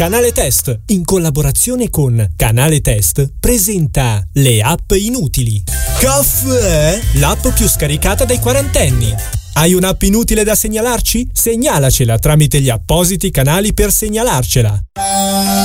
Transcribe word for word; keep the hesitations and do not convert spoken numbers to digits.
Canale Test, in collaborazione con Canale Test, presenta le app inutili. Caffè, l'app più scaricata dai quarantenni. Hai un'app inutile da segnalarci? Segnalacela tramite gli appositi canali per segnalarcela.